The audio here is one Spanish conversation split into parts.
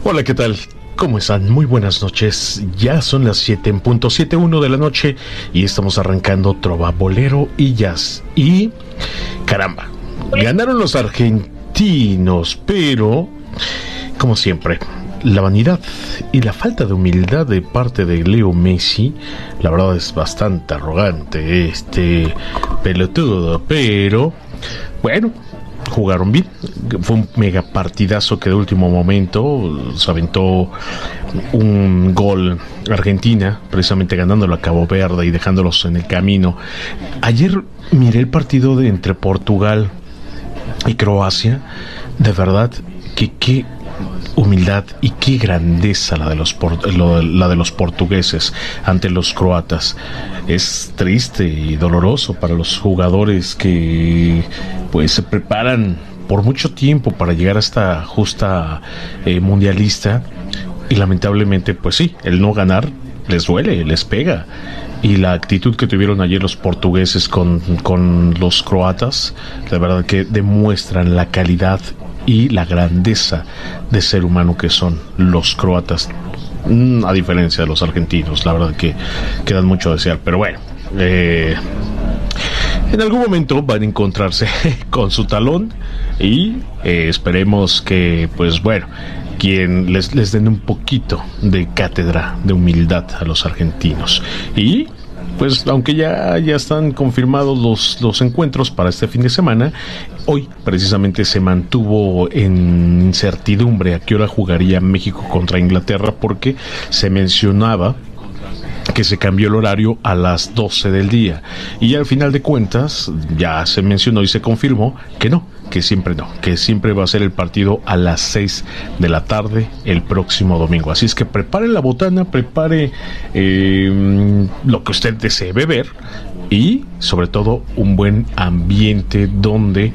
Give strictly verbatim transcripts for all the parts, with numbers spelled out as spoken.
Hola, ¿qué tal? ¿Cómo están? Muy buenas noches. Ya son las siete en punto setenta y uno de la noche y estamos arrancando Trova, Bolero y Jazz. Y, caramba, ganaron los argentinos, pero, como siempre, la vanidad y la falta de humildad de parte de Leo Messi, la verdad es bastante arrogante este pelotudo, pero, bueno, jugaron bien. Fue un mega partidazo que de último momento se aventó un gol Argentina, precisamente ganándolo a Cabo Verde y dejándolos en el camino. Ayer miré el partido de entre Portugal y Croacia. De verdad que qué humildad y qué grandeza la de los por, lo, la de los portugueses ante los croatas. Es triste y doloroso para los jugadores que pues se preparan por mucho tiempo para llegar a esta justa eh, mundialista, y lamentablemente pues sí, el no ganar les duele, les pega. Y la actitud que tuvieron ayer los portugueses con, con los croatas, de verdad que demuestran la calidad y la grandeza de ser humano que son los croatas, a diferencia de los argentinos. La verdad que quedan mucho a desear, pero bueno, eh, en algún momento van a encontrarse con su talón y eh, esperemos que, pues bueno, quien les, les den un poquito de cátedra de humildad a los argentinos. Y pues aunque ya, ya están confirmados los, los encuentros para este fin de semana, hoy precisamente se mantuvo en incertidumbre a qué hora jugaría México contra Inglaterra, porque se mencionaba que se cambió el horario a las doce del día, y al final de cuentas ya se mencionó y se confirmó que no, que siempre no, que siempre va a ser el partido a las seis de la tarde el próximo domingo. Así es que prepare la botana, prepare eh, lo que usted desee beber y sobre todo un buen ambiente donde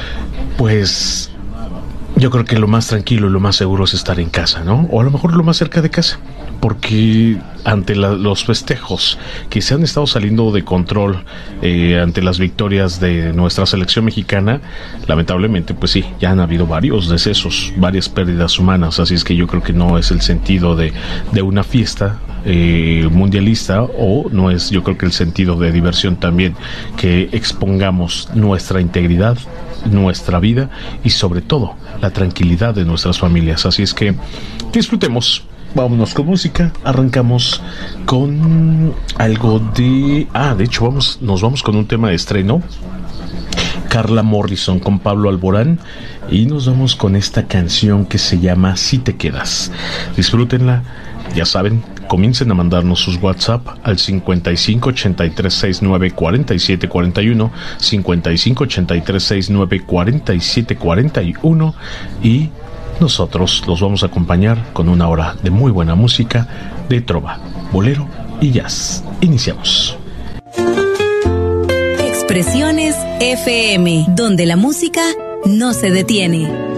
pues yo creo que lo más tranquilo y lo más seguro es estar en casa, ¿no? O a lo mejor lo más cerca de casa, porque ante la, los festejos que se han estado saliendo de control eh, ante las victorias de nuestra selección mexicana, lamentablemente pues sí, ya han habido varios decesos, varias pérdidas humanas. Así es que yo creo que no es el sentido de, de una fiesta eh, mundialista, o no es, yo creo que el sentido de diversión también, que expongamos nuestra integridad, nuestra vida y sobre todo la tranquilidad de nuestras familias. Así es que disfrutemos. Vámonos con música. Arrancamos con algo de... Ah, de hecho vamos, nos vamos con un tema de estreno. Carla Morrison con Pablo Alborán, y nos vamos con esta canción que se llama Si te quedas. Disfrútenla. Ya saben, comiencen a mandarnos sus WhatsApp al cincuenta y cinco ochenta y tres sesenta y nueve cuarenta y siete cuarenta y uno, cincuenta y cinco ochenta y tres sesenta y nueve cuarenta y siete cuarenta y uno, y nosotros los vamos a acompañar con una hora de muy buena música de trova, bolero y jazz. Iniciamos. Expresiones F M, donde la música no se detiene.